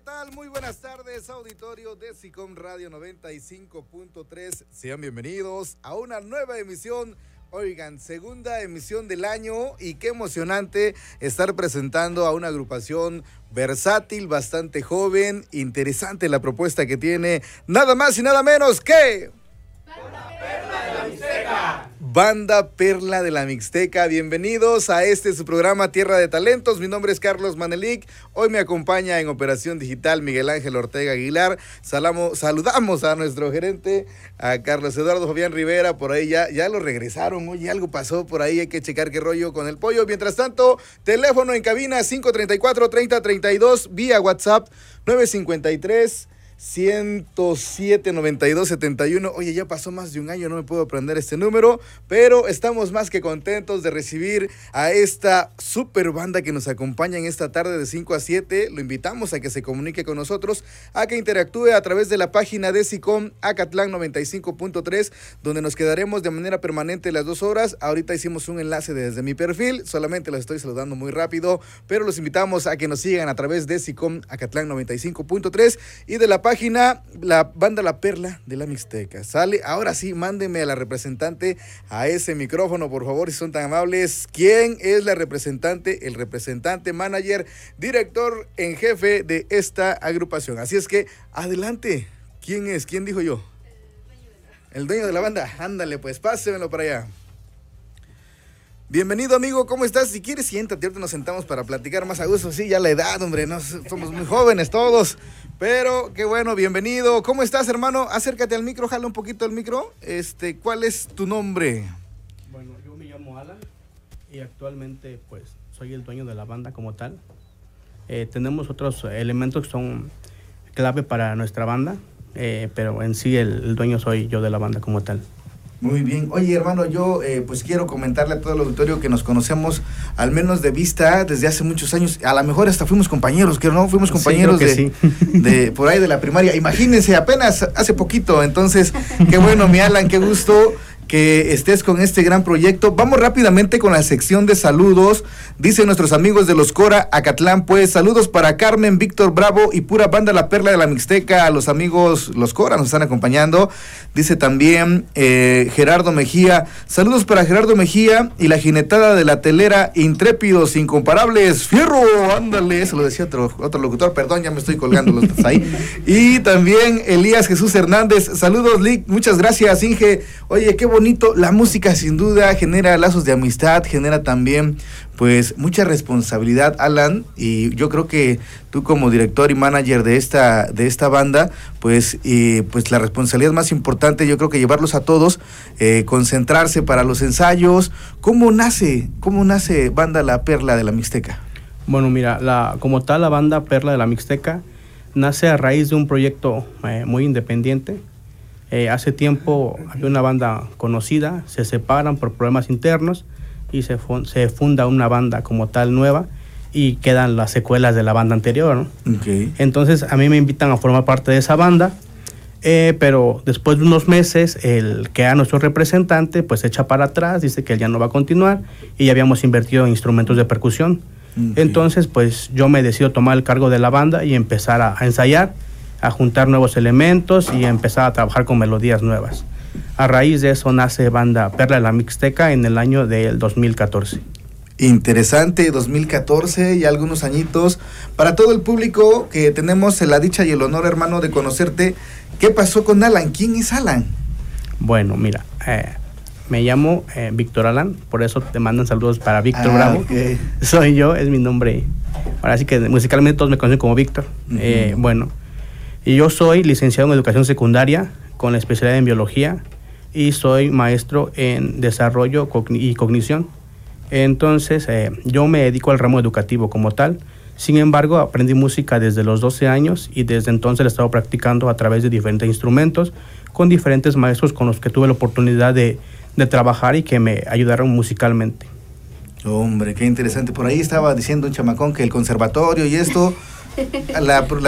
tal? Muy buenas tardes, auditorio de SICOM Radio 95.3. Sean bienvenidos a una nueva emisión. Oigan, segunda emisión del año y qué emocionante estar presentando a una agrupación versátil, bastante joven, interesante la propuesta que tiene, nada más y nada menos que... Banda Perla de la Mixteca. Banda Perla de la Mixteca, bienvenidos a su programa Tierra de Talentos. Mi nombre es Carlos Manelik, hoy me acompaña en Operación Digital Miguel Ángel Ortega Aguilar. Saludamos a nuestro gerente, a Carlos Eduardo Fabián Rivera, por ahí ya lo regresaron, oye, algo pasó por ahí, hay que checar qué rollo con el pollo. Mientras tanto, teléfono en cabina 534-3032, vía WhatsApp 953 107 92 71. Oye, ya pasó más de un año, no me puedo aprender este número, pero estamos más que contentos de recibir a esta super banda que nos acompaña en esta tarde de 5 a 7. Lo invitamos a que se comunique con nosotros, a que interactúe a través de la página de SICOM Acatlán 95.3, donde nos quedaremos de manera permanente las 2 horas. Ahorita hicimos un enlace desde mi perfil, solamente los estoy saludando muy rápido, pero los invitamos a que nos sigan a través de SICOM Acatlán 95.3 y de la página, la banda La Perla de la Mixteca. Sale, ahora sí, mándenme a la representante a ese micrófono, por favor, si son tan amables. ¿Quién es la representante? El representante, manager, director en jefe de esta agrupación. Así es que, adelante. ¿Quién es? ¿Quién dijo yo? El dueño de la banda. Ándale, pues, pásemelo para allá. Bienvenido, amigo, ¿cómo estás? Si quieres, siéntate, ahorita nos sentamos para platicar más a gusto. Sí, ya la edad, hombre, no somos muy jóvenes todos, pero qué bueno, bienvenido. ¿Cómo estás, hermano? Acércate al micro, jala un poquito el micro. ¿Cuál es tu nombre? Bueno, yo me llamo Alan y actualmente, pues, soy el dueño de la banda como tal. Tenemos otros elementos que son clave para nuestra banda, pero en sí el dueño soy yo de la banda como tal. Muy bien. Oye, hermano, yo pues quiero comentarle a todo el auditorio que nos conocemos al menos de vista desde hace muchos años. A lo mejor hasta fuimos compañeros, que no, fuimos compañeros sí. de por ahí de la primaria. Imagínense, apenas hace poquito. Entonces, qué bueno, mi Alan, qué gusto que estés con este gran proyecto. Vamos rápidamente con la sección de saludos. Dicen nuestros amigos de los Cora Acatlán, pues, saludos para Carmen, Víctor Bravo y pura banda La Perla de la Mixteca. A los amigos, los Cora, nos están acompañando. Dice también Gerardo Mejía, saludos para Gerardo Mejía y la jinetada de la telera, intrépidos, incomparables, fierro, ándale, eso lo decía otro locutor, perdón, ya me estoy colgando los dos ahí. Y también Elías Jesús Hernández, saludos, Lick, muchas gracias, Inge. Oye, qué bonito, la música sin duda genera lazos de amistad, genera también pues mucha responsabilidad, Alan, y yo creo que tú como director y manager de esta banda, pues la responsabilidad más importante, yo creo que llevarlos a todos, concentrarse para los ensayos. ¿Cómo nace Banda La Perla de la Mixteca? Bueno, mira, como tal la banda Perla de la Mixteca nace a raíz de un proyecto muy independiente. Hace tiempo había una banda conocida, se separan por problemas internos y se funda una banda como tal nueva y quedan las secuelas de la banda anterior, ¿no? Okay. Entonces a mí me invitan a formar parte de esa banda, pero después de unos meses el que era nuestro representante pues se echa para atrás, dice que él ya no va a continuar y ya habíamos invertido en instrumentos de percusión. Okay. Entonces pues yo me decido tomar el cargo de la banda y empezar a ensayar, a juntar nuevos elementos y empezar a trabajar con melodías nuevas. A raíz de eso nace Banda Perla de la Mixteca en el año del 2014. Interesante, 2014, y algunos añitos. Para todo el público que tenemos la dicha y el honor, hermano, de conocerte, ¿qué pasó con Alan? ¿Quién es Alan? Bueno, mira, me llamo Víctor Alan, por eso te mandan saludos para Víctor Bravo. Okay. Soy yo, es mi nombre. Ahora sí que musicalmente todos me conocen como Víctor. Uh-huh. Bueno, y yo soy licenciado en educación secundaria con la especialidad en biología y soy maestro en desarrollo y cognición. Entonces, yo me dedico al ramo educativo como tal. Sin embargo, aprendí música desde los 12 años y desde entonces la he estado practicando a través de diferentes instrumentos con diferentes maestros con los que tuve la oportunidad de trabajar y que me ayudaron musicalmente. Hombre, qué interesante. Por ahí estaba diciendo un chamacón que el conservatorio y esto, la